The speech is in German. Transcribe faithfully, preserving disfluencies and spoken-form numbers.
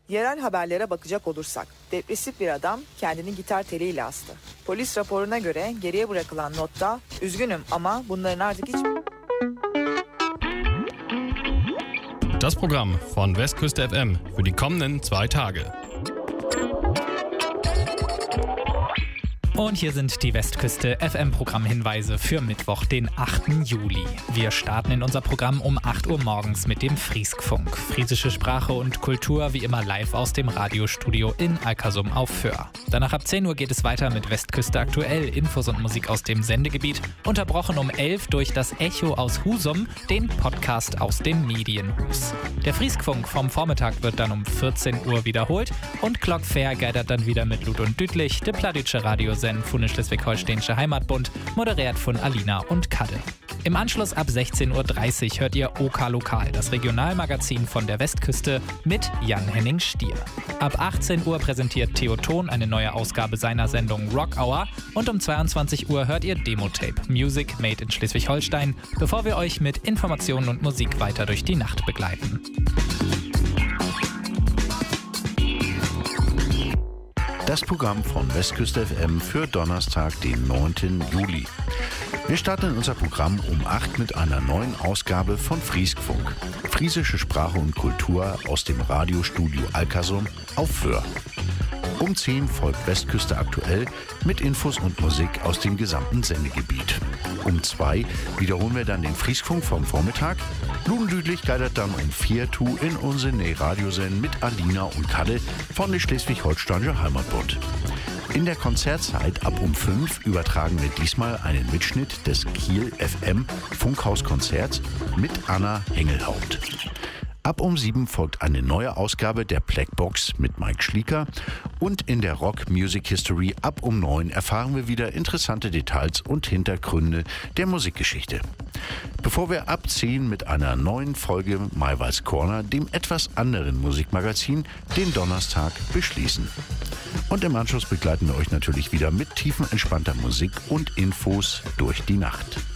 Yerel haberlere bakacak olursak, depresif bir adam kendini gitar teliyle astı. Polis raporuna göre geriye bırakılan notta, üzgünüm ama bunların artık hiç... Das Programm von Westküste F M für die kommenden zwei Tage. Und hier sind die Westküste F M-Programmhinweise für Mittwoch, den achten Juli. Wir starten in unser Programm um acht Uhr morgens mit dem Frieskfunk. Friesische Sprache und Kultur wie immer live aus dem Radiostudio in Alkersum auf Föhr. Danach ab zehn Uhr geht es weiter mit Westküste aktuell, Infos und Musik aus dem Sendegebiet. Unterbrochen um elf durch das Echo aus Husum, den Podcast aus dem Medienhus. Der Frieskfunk vom Vormittag wird dann um vierzehn Uhr wiederholt und Glockfair geidert dann wieder mit Lud und Düdlich, de Pladütsche Radiosendung von der Schleswig-Holsteinische Heimatbund, moderiert von Alina und Kadde. Im Anschluss ab sechzehn Uhr dreißig hört ihr OK Lokal, das Regionalmagazin von der Westküste mit Jan-Henning Stier. Ab achtzehn Uhr präsentiert Theo Thon eine neue Ausgabe seiner Sendung Rock Hour und um zweiundzwanzig Uhr hört ihr Demo-Tape Music Made in Schleswig-Holstein, bevor wir euch mit Informationen und Musik weiter durch die Nacht begleiten. Das Programm von Westküste F M für Donnerstag, den neunten Juli. Wir starten unser Programm um acht mit einer neuen Ausgabe von Frieskfunk. Friesische Sprache und Kultur aus dem Radiostudio Alkersum auf Föhr. Um zehn folgt Westküste aktuell mit Infos und Musik aus dem gesamten Sendegebiet. Um zwei wiederholen wir dann den Frieskfunk vom Vormittag. Ludendüdlich geidert dann um vier tu in unsere Radiosendung mit Alina und Kadde von der Schleswig-Holsteinische Heimatbund. In der Konzertzeit ab um fünf übertragen wir diesmal einen Mitschnitt des Kiel F M Funkhauskonzerts mit Anna Hengelhaupt. Ab um sieben folgt eine neue Ausgabe der Blackbox mit Mike Schlieker und in der Rock Music History ab um neun erfahren wir wieder interessante Details und Hintergründe der Musikgeschichte. Bevor wir ab zehn mit einer neuen Folge Maiwalds Corner, dem etwas anderen Musikmagazin, den Donnerstag beschließen. Und im Anschluss begleiten wir euch natürlich wieder mit tiefenentspannter Musik und Infos durch die Nacht.